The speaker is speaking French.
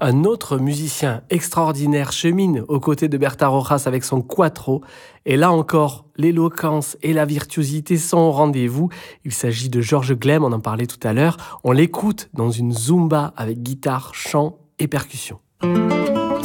Un autre musicien extraordinaire chemine aux côtés de Berta Rojas avec son quattro. Et là encore, l'éloquence et la virtuosité sont au rendez-vous. Il s'agit de Georges Gleim, on en parlait tout à l'heure. On l'écoute dans une zumba avec guitare, chant et percussion.